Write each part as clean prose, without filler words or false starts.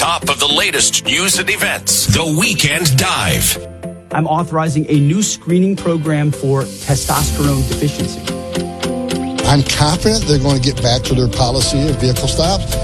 top of the latest news and events. The Weekend Dive. I'm authorizing a new screening program for testosterone deficiency. I'm confident they're going to get back to their policy of vehicle stops.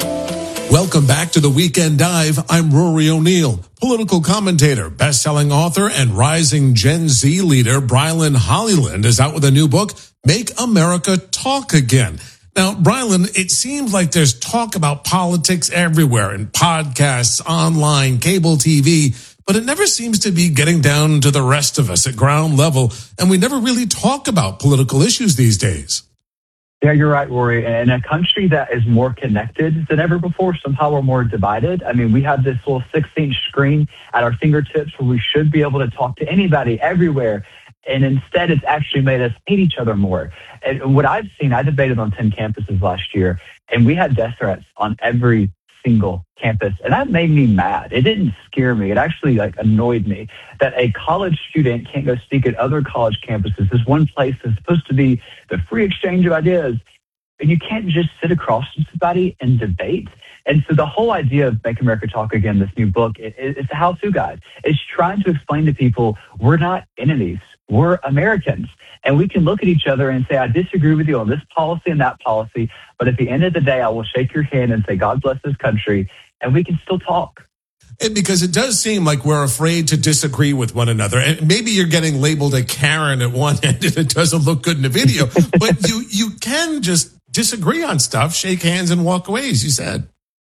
Welcome back to the Weekend Dive. I'm Rory O'Neill, political commentator, best-selling author, and rising Gen Z leader. Brylan Hollyland is out with a new book, Make America Talk Again. Now, Brylan, it seems like there's talk about politics everywhere in podcasts, online, cable TV, but it never seems to be getting down to the rest of us at ground level, and we never really talk about political issues these days. Yeah, you're right, Rory. In a country that is more connected than ever before, somehow we're more divided. I mean, we have this little 6-inch screen at our fingertips where we should be able to talk to anybody everywhere. And instead, it's actually made us hate each other more. And what I've seen, I debated on 10 campuses last year, and we had death threats on every single campus. And that made me mad. It didn't scare me. It actually annoyed me that a college student can't go speak at other college campuses. This one place is supposed to be the free exchange of ideas. And you can't just sit across from somebody and debate. And so the whole idea of Make America Talk Again, this new book, it's a how-to guide. It's trying to explain to people we're not enemies. We're Americans. And we can look at each other and say, I disagree with you on this policy and that policy. But at the end of the day, I will shake your hand and say, God bless this country. And we can still talk. Because it does seem like we're afraid to disagree with one another. And maybe you're getting labeled a Karen at one end and it doesn't look good in the video. But you can just disagree on stuff, shake hands and walk away, as you said.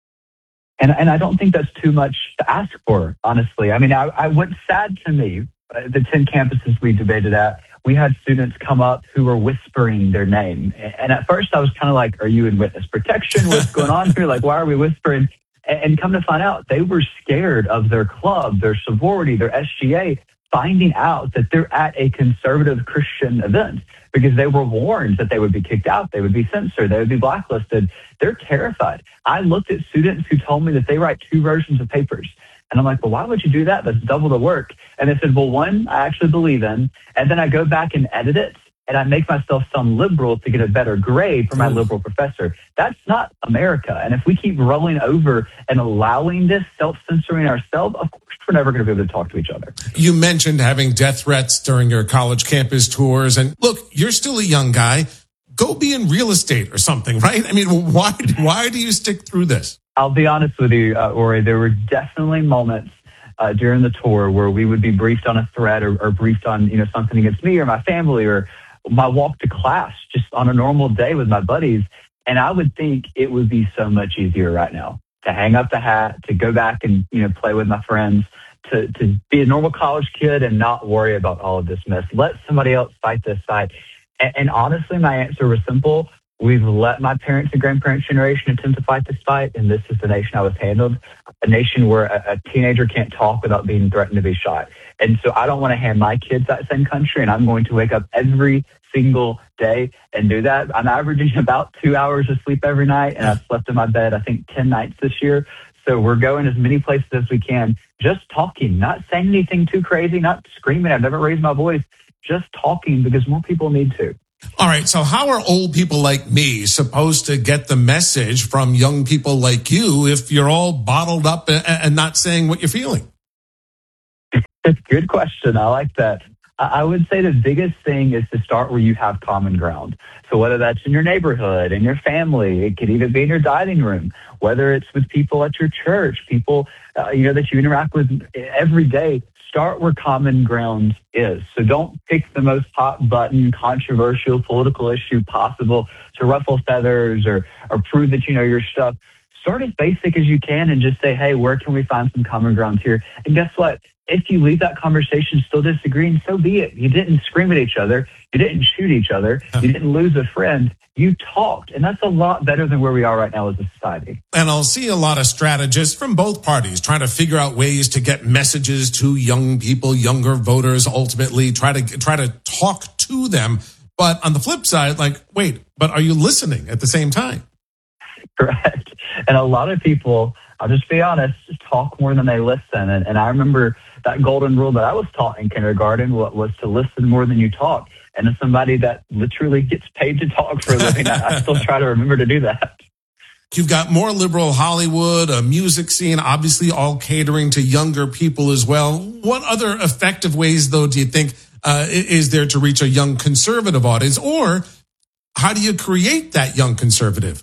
And I don't think that's too much to ask for, honestly. I mean, what's sad to me, the 10 campuses we debated at, we had students come up who were whispering their name. And at first I was kind of like, are you in witness protection? What's going on here? Like, why are we whispering? And come to find out, they were scared of their club, their sorority, their SGA, finding out that they're at a conservative Christian event because they were warned that they would be kicked out, they would be censored, they would be blacklisted. They're terrified. I looked at students who told me that they write 2 versions of papers. And I'm like, well, why would you do that? That's double the work. And they said, well, one, I actually believe in. And then I go back and edit it. And I make myself sound liberal to get a better grade for my liberal professor. That's not America. And if we keep rolling over and allowing this, self-censoring ourselves, of course we're never going to be able to talk to each other. You mentioned having death threats during your college campus tours. And look, you're still a young guy. Go be in real estate or something, right? I mean, why do you stick through this? I'll be honest with you, Ori, there were definitely moments during the tour where we would be briefed on a threat or briefed on, something against me or my family or my walk to class just on a normal day with my buddies. And I would think it would be so much easier right now to hang up the hat, to go back and, play with my friends, to be a normal college kid and not worry about all of this mess. Let somebody else fight this fight. And honestly, my answer was simple. We've let my parents and grandparents' generation attempt to fight this fight, and this is the nation I was handled, a nation where a teenager can't talk without being threatened to be shot. And so I don't want to hand my kids that same country, and I'm going to wake up every single day and do that. I'm averaging about 2 hours of sleep every night, and I've slept in my bed, I think, 10 nights this year. So we're going as many places as we can, just talking, not saying anything too crazy, not screaming. I've never raised my voice, just talking because more people need to. All right, so how are old people like me supposed to get the message from young people like you if you're all bottled up and not saying what you're feeling? Good question. I like that. I would say the biggest thing is to start where you have common ground. So whether that's in your neighborhood, in your family, it could even be in your dining room, whether it's with people at your church, people that you interact with every day. Start where common ground is. So don't pick the most hot button, controversial political issue possible to ruffle feathers or prove that you know your stuff. Start as basic as you can and just say, hey, where can we find some common ground here? And guess what? If you leave that conversation still disagreeing, so be it. You didn't scream at each other. You didn't shoot each other. You didn't lose a friend. You talked. And that's a lot better than where we are right now as a society. And I'll see a lot of strategists from both parties trying to figure out ways to get messages to young people, younger voters, ultimately try to talk to them. But on the flip side, wait, but are you listening at the same time? Correct. And a lot of people, I'll just be honest, talk more than they listen. And I remember that golden rule that I was taught in kindergarten was to listen more than you talk. And as somebody that literally gets paid to talk for a living, I still try to remember to do that. You've got more liberal Hollywood, a music scene, obviously all catering to younger people as well. What other effective ways, though, do you think is there to reach a young conservative audience? Or how do you create that young conservative?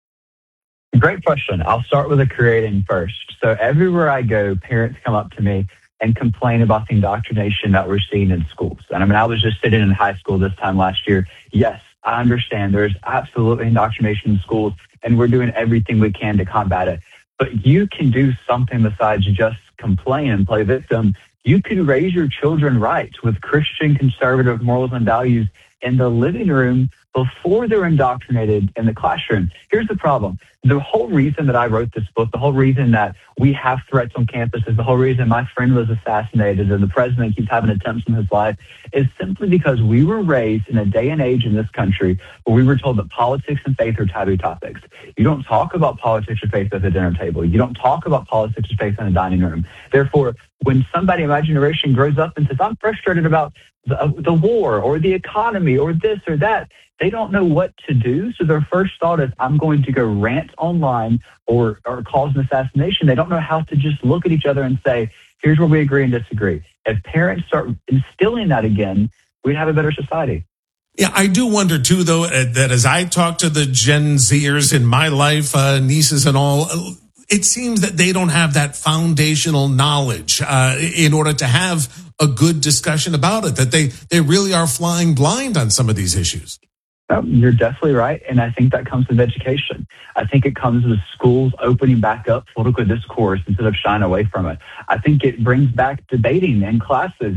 Great question. I'll start with the creating first. So everywhere I go, parents come up to me and complain about the indoctrination that we're seeing in schools. And I mean, I was just sitting in high school this time last year. Yes, I understand there's absolutely indoctrination in schools, and we're doing everything we can to combat it. But you can do something besides just complain and play victim. You can raise your children right with Christian conservative morals and values in the living room before they're indoctrinated in the classroom. Here's the problem. The whole reason that I wrote this book, the whole reason that we have threats on campus, is the whole reason my friend was assassinated and the president keeps having attempts on his life, is simply because we were raised in a day and age in this country where we were told that politics and faith are taboo topics. You don't talk about politics or faith at the dinner table. You don't talk about politics or faith in the dining room. Therefore, when somebody in my generation grows up and says, I'm frustrated about the war or the economy or this or that, they don't know what to do. So their first thought is, I'm going to go rant online or cause an assassination. They don't know how to just look at each other and say, here's where we agree and disagree. If parents start instilling that again, we'd have a better society. Yeah, I do wonder, too, though, that as I talk to the Gen Zers in my life, nieces and all, it seems that they don't have that foundational knowledge in order to have a good discussion about it, that they really are flying blind on some of these issues. No, you're definitely right. And I think that comes with education. I think it comes with schools opening back up political discourse instead of shying away from it. I think it brings back debating in classes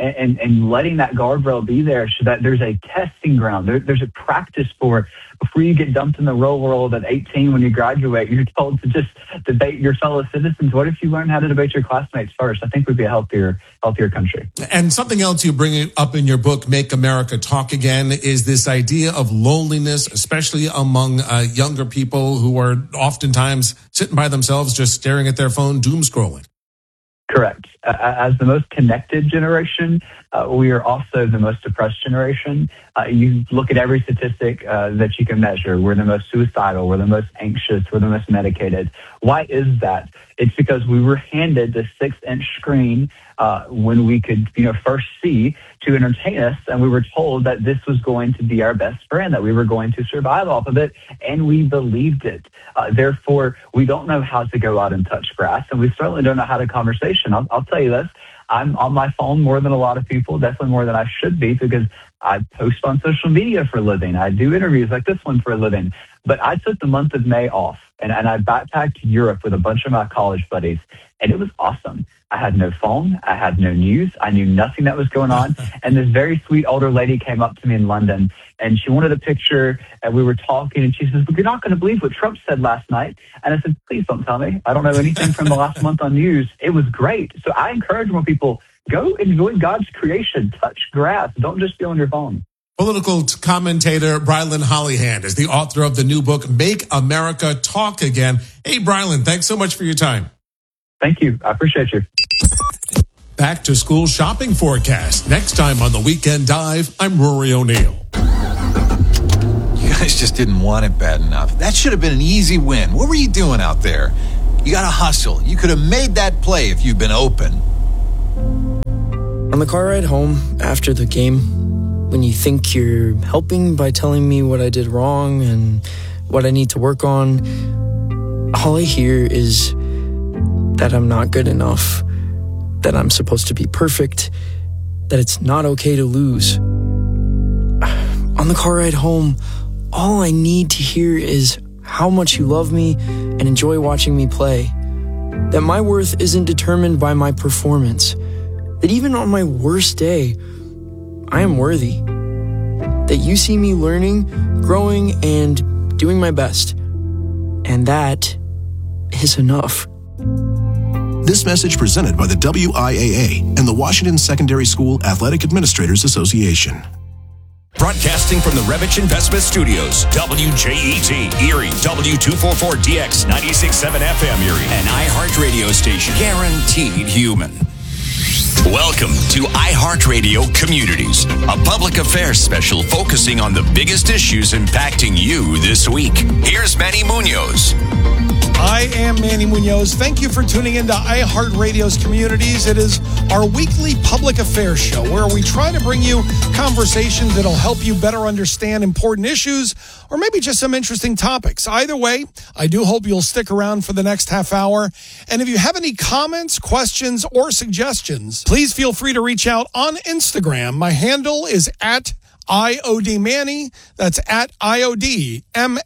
and letting that guardrail be there so that there's a testing ground. There's a practice for it. Before you get dumped in the real world at 18 when you graduate, you're told to just debate your fellow citizens. What if you learn how to debate your classmates first? I think we'd be a healthier country. And something else you bring up in your book, Make America Talk Again, is this idea of loneliness, especially among younger people who are oftentimes sitting by themselves, just staring at their phone, doom scrolling. Correct. As the most connected generation, we are also the most depressed generation. You look at every statistic that you can measure. We're the most suicidal. We're the most anxious. We're the most medicated. Why is that? It's because we were handed the 6-inch screen when we could, first see to entertain us, and we were told that this was going to be our best friend, that we were going to survive off of it, and we believed it. Therefore, we don't know how to go out and touch grass, and we certainly don't know how to conversation. I'll tell you this. I'm on my phone more than a lot of people, definitely more than I should be, because I post on social media for a living. I do interviews like this one for a living. But I took the month of May off, and I backpacked to Europe with a bunch of my college buddies, and it was awesome. I had no phone. I had no news. I knew nothing that was going on. And this very sweet older lady came up to me in London, and she wanted a picture, and we were talking, and she says, "You're not going to believe what Trump said last night." And I said, "Please don't tell me. I don't know anything from the last month on news." It was great. So I encourage more people, go enjoy God's creation. Touch grass. Don't just be on your phone. Political commentator Brylan Hollyhand is the author of the new book, Make America Talk Again. Hey, Brylan, thanks so much for your time. Thank you. I appreciate you. Back to school shopping forecast. Next time on the Weekend Dive, I'm Rory O'Neill. You guys just didn't want it bad enough. That should have been an easy win. What were you doing out there? You got to hustle. You could have made that play if you'd been open. On the car ride home after the game, when you think you're helping by telling me what I did wrong and what I need to work on, all I hear is that I'm not good enough, that I'm supposed to be perfect, that it's not okay to lose. On the car ride home, all I need to hear is how much you love me and enjoy watching me play, that my worth isn't determined by my performance, that even on my worst day, I am worthy, that you see me learning, growing, and doing my best, and that is enough. This message presented by the WIAA and the Washington Secondary School Athletic Administrators Association. Broadcasting from the Revich Investment Studios, WJET, Erie, W244DX, 96.7 FM Erie, an iHeart radio station, guaranteed human. Welcome to iHeartRadio Communities, a public affairs special focusing on the biggest issues impacting you this week. Here's Manny Munoz. I am Manny Munoz. Thank you for tuning into iHeartRadio's Communities. It is our weekly public affairs show where we try to bring you conversations that'll help you better understand important issues or maybe just some interesting topics. Either way, I do hope you'll stick around for the next half hour. And if you have any comments, questions, or suggestions, please feel free to reach out on Instagram. My handle is at IOD Manny. That's at IOD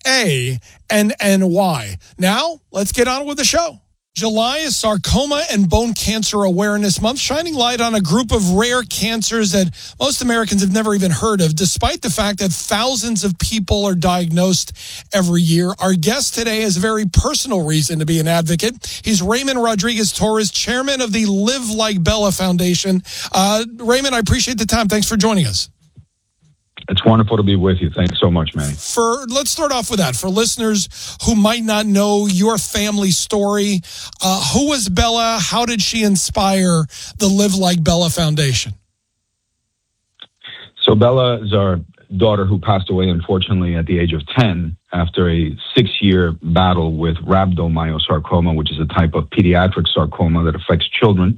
MANNY. Now, let's get on with the show. July is Sarcoma and Bone Cancer Awareness Month, shining light on a group of rare cancers that most Americans have never even heard of, despite the fact that thousands of people are diagnosed every year. Our guest today has a very personal reason to be an advocate. He's Raymond Rodriguez-Torres, chairman of the Live Like Bella Foundation. Raymond, I appreciate the time. Thanks for joining us. It's wonderful to be with you. Thanks so much, Manny. Let's start off with that. For listeners who might not know your family story, who was Bella? How did she inspire the Live Like Bella Foundation? So Bella is our daughter who passed away, unfortunately, at the age of 10 after a 6-year battle with rhabdomyosarcoma, which is a type of pediatric sarcoma that affects children.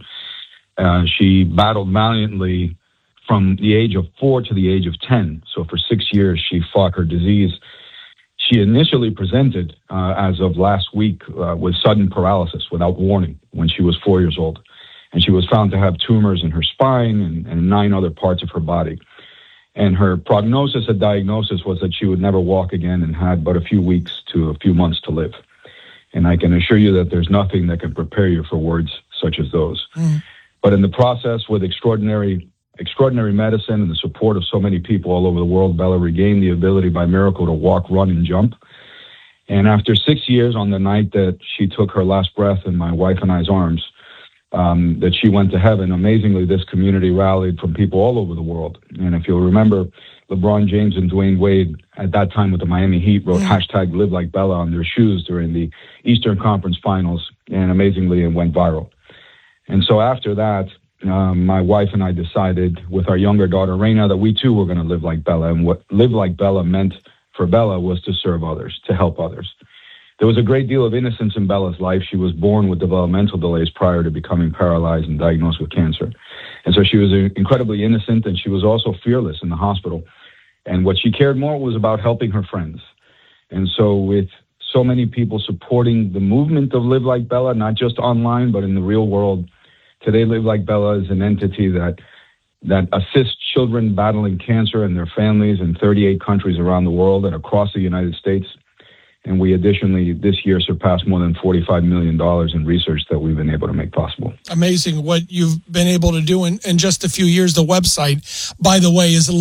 She battled valiantly from the age of 4 to the age of 10. So for 6 years, she fought her disease. She initially presented, as of last week, with sudden paralysis without warning when she was 4 years old. And she was found to have tumors in her spine and 9 other parts of her body. And her prognosis at diagnosis was that she would never walk again and had but a few weeks to a few months to live. And I can assure you that there's nothing that can prepare you for words such as those. But in the process, with extraordinary medicine and the support of so many people all over the world, Bella regained the ability by miracle to walk, run, and jump. And after 6 years, on the night that she took her last breath in my wife and I's arms, that she went to heaven, amazingly, this community rallied from people all over the world. And if you'll remember, LeBron James and Dwayne Wade, at that time with the Miami Heat, wrote hashtag Live Like Bella on their shoes during the Eastern Conference Finals. And amazingly, it went viral. And so after that, my wife and I decided with our younger daughter, Raina, that we too were going to live like Bella. And what Live Like Bella meant for Bella was to serve others, to help others. There was a great deal of innocence in Bella's life. She was born with developmental delays prior to becoming paralyzed and diagnosed with cancer. And so she was incredibly innocent, and she was also fearless in the hospital. And what she cared more was about helping her friends. And so with so many people supporting the movement of Live Like Bella, not just online, but in the real world, today, Live Like Bella is an entity that assists children battling cancer and their families in 38 countries around the world and across the United States. And we additionally, this year, surpassed more than $45 million in research that we've been able to make possible. Amazing what you've been able to do in just a few years. The website, by the way, is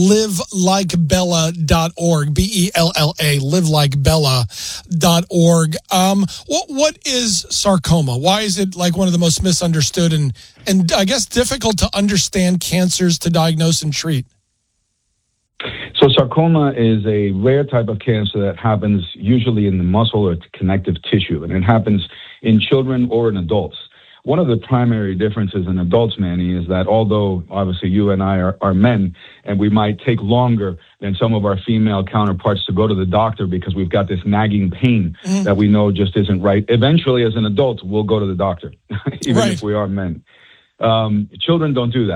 livelikebella.org, B-E-L-L-A, livelikebella.org. What is sarcoma? Why is it like one of the most misunderstood and I guess difficult to understand cancers to diagnose and treat? So sarcoma is a rare type of cancer that happens usually in the muscle or connective tissue, and it happens in children or in adults. One of the primary differences in adults, Manny, is that although obviously you and I are men, and we might take longer than some of our female counterparts to go to the doctor because we've got this nagging pain that we know just isn't right, eventually as an adult, we'll go to the doctor, even if we are men. Children don't do that.